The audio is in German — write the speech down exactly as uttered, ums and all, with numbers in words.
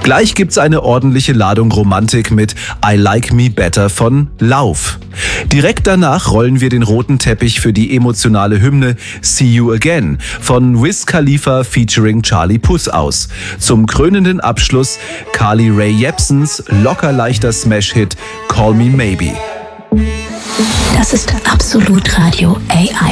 Gleich gibt's eine ordentliche Ladung Romantik mit I Like Me Better von Lauf. Direkt danach rollen wir den roten Teppich für die emotionale Hymne See You Again von Wiz Khalifa featuring Charlie Puth aus. Zum krönenden Abschluss Carly Rae Jepsens locker leichter Smash-Hit Call Me Maybe. Das ist Absolut Radio A I.